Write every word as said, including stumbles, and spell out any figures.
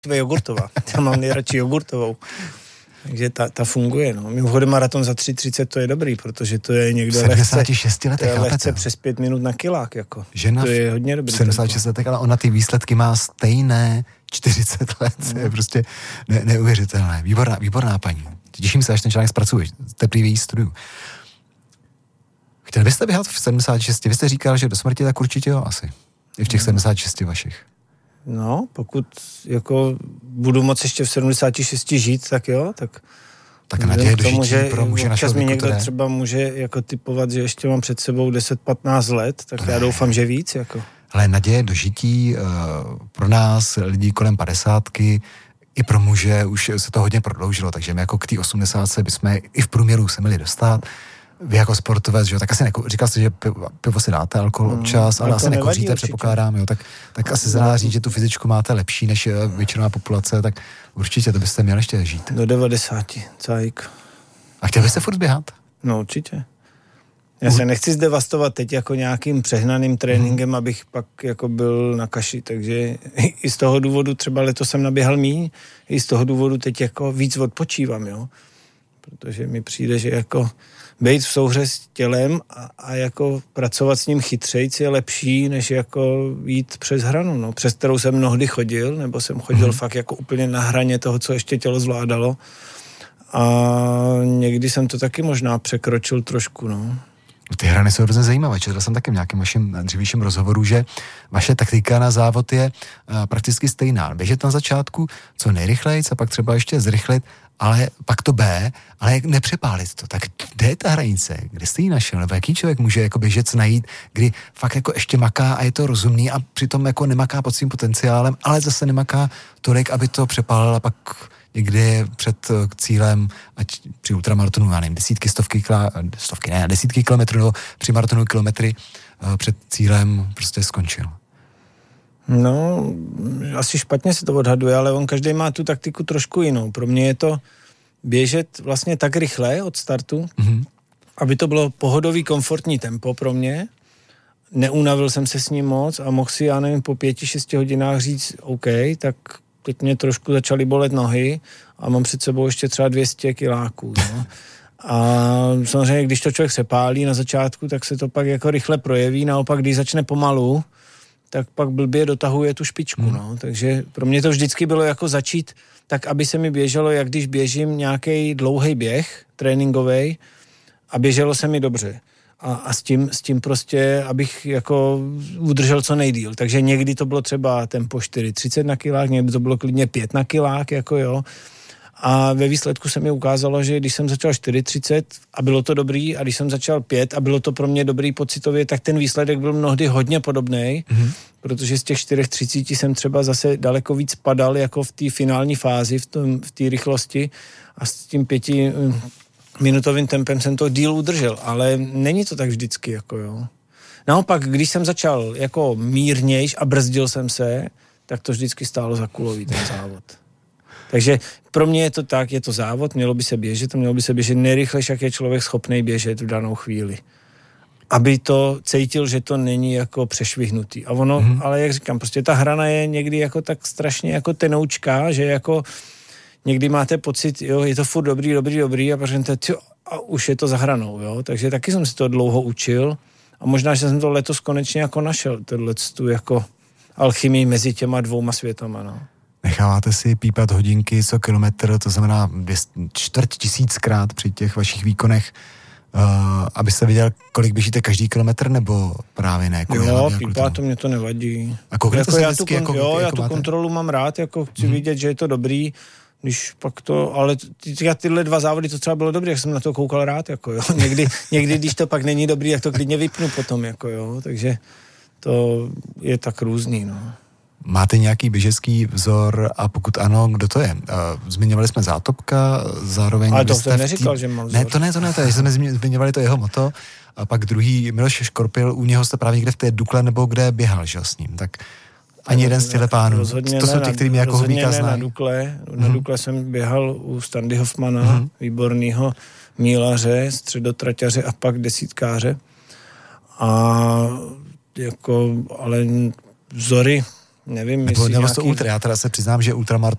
jogurtová. Já mám nejradši jogurtovou. Takže ta, ta funguje, no. Mimochodem maraton za tři třicet to je dobrý, protože to je někdo sedmdesát šest lehce, letech, to je lehce přes pět minut na kilák, jako. Žena to je hodně dobrý. V sedmdesát šest letech, ale ona ty výsledky má stejné čtyřicet let, no. Je prostě ne, neuvěřitelné. Výborná, výborná paní. Těším se, až ten článek zpracuješ. Teplivý studiu. Chtěl byste běhat v sedmdesáti šesti? Vy jste říkal, že do smrti, tak určitě jo, asi. I v těch sedmdesáti šesti vašich. No, pokud jako budu moct ještě v sedmdesáti šesti žít, tak jo, tak... Tak naděje do žití že pro muže našeho věku, někdo které... třeba může jako typovat, že ještě mám před sebou deset patnáct let, tak ne. Já doufám, že víc, jako. Ale naděje do žití uh, pro nás, lidí kolem padesátky, i pro muže už se to hodně prodloužilo, takže my jako k té osmdesátce bychom i v průměru se měli dostat. Vy jako sportovec, že jo, tak asi neku, říkal jste, že pivo, pivo si dáte, alkohol občas, mm, ale asi nekouříte, předpokládám, jo, tak, tak asi se dá říct, že tu fyzičku máte lepší než většinová populace, tak určitě to byste měli ještě žít. Do devadesáti, cajk. A chtěl byste furt běhat? No určitě. Já se nechci zdevastovat teď jako nějakým přehnaným tréninkem, hmm. abych pak jako byl na kaši, takže i z toho důvodu třeba letos jsem naběhal míň, i z toho důvodu teď jako víc odpočívám, jo. Protože mi přijde, že jako být v souhře s tělem a, a jako pracovat s ním chytřejc je lepší, než jako jít přes hranu, no, přes kterou jsem mnohdy chodil, nebo jsem chodil hmm. fakt jako úplně na hraně toho, co ještě tělo zvládalo. A někdy jsem to taky možná překročil trošku, no. Ty hrany jsou hrozně zajímavé. Četl jsem taky v nějakém vašem dřívějším rozhovoru, že vaše taktika na závod je uh, prakticky stejná. Běžet na začátku co nejrychleji, a pak třeba ještě zrychlit, ale pak to B, ale nepřepálit to. Tak kde je ta hranice? Kde jste ji našel? Nebo jaký člověk může jako běžec najít, kdy fakt jako ještě maká a je to rozumný a přitom jako nemaká pod svým potenciálem, ale zase nemaká tolik, aby to přepálil a pak někdy před cílem, ať při ultramaratonu, já nevím, desítky, stovky, stovky ne, desítky kilometrů, nebo při maratonu kilometry před cílem prostě skončil. No, asi špatně se to odhaduje, ale on každý má tu taktiku trošku jinou. Pro mě je to běžet vlastně tak rychle od startu, mm-hmm. aby to bylo pohodový, komfortní tempo pro mě. Neunavil jsem se s ním moc a mohl si, já nevím, po pěti, šesti hodinách říct, OK, tak teď mě trošku začaly bolet nohy a mám před sebou ještě třeba dvě stě kiláků. No. A samozřejmě, když to člověk se pálí na začátku, tak se to pak jako rychle projeví, naopak, když začne pomalu, tak pak blbě dotahuje tu špičku, hmm. no. Takže pro mě to vždycky bylo jako začít tak, aby se mi běželo, jak když běžím nějaký dlouhý běh, tréninkovej, a běželo se mi dobře. A, a s, tím, s tím prostě, abych jako udržel co nejdýl. Takže někdy to bylo třeba tempo čtyři třicet na kilák, někdy to bylo klidně pět na kilák, jako jo. A ve výsledku se mi ukázalo, že když jsem začal čtyři třicet a bylo to dobrý, a když jsem začal pět a bylo to pro mě dobrý pocitově, tak ten výsledek byl mnohdy hodně podobnej, mm-hmm. protože z těch čtyři třicet jsem třeba zase daleko víc padal jako v té finální fázi, v tom, v té rychlosti, a s tím pěti minutovým tempem jsem to díl udržel, ale není to tak vždycky, jako jo. Naopak, když jsem začal jako mírnějš a brzdil jsem se, tak to vždycky stálo za kulový ten závod. Takže pro mě je to tak, je to závod, mělo by se běžet a mělo by se běžet nejrychlejš, jak je člověk schopný běžet v danou chvíli. Aby to cítil, že to není jako přešvihnutý. A ono, mm-hmm. ale jak říkám, prostě ta hrana je někdy jako tak strašně jako tenoučká, že jako někdy máte pocit, jo, je to furt dobrý, dobrý, dobrý a pak říkáte, a už je to za hranou, jo. Takže taky jsem si to dlouho učil a možná, že jsem to letos konečně jako našel, tu jako alchymii mezi těma dvouma světama, no. Necháváte si pípat hodinky co kilometr, to znamená čtvrt tisíckrát při těch vašich výkonech, uh, abyste viděl, kolik běžíte každý kilometr, nebo právě ne? Jako jo, pípá, to mě to nevadí. A jako já tu, kon, jako, jo, jako já tu máte? kontrolu mám rád, jako chci hmm. vidět, že je to dobrý, když pak to, ale ty, tyhle dva závody to třeba bylo dobrý, jak jsem na to koukal rád, jako jo. Někdy, někdy, když to pak není dobrý, jak to klidně vypnu potom, jako jo, takže to je tak různý, no. Máte nějaký běžecký vzor a pokud ano, kdo to je? Zmiňovali jsme Zátopka, zároveň... Ale to jsem neříkal, tý... že mám vzor. Ne, to ne, to ne, to je, jsme zmiňovali to jeho moto a pak druhý Miloš Škorpil, u něho jste právě někde v té Dukle nebo kde běhal, že s ním, tak ani jeden z těchto pánů. Rozhodně to jsou ty, kterými jako Hubíka znají. Na Dukle, na hmm. Dukle jsem běhal u Standy Hoffmana, hmm. výborného mílaře, středotraťaře a pak desítkáře. A jako, ale vzory nevím, nebo, nebo nějaký... to ultra, já teda se přiznám, že ultramaraton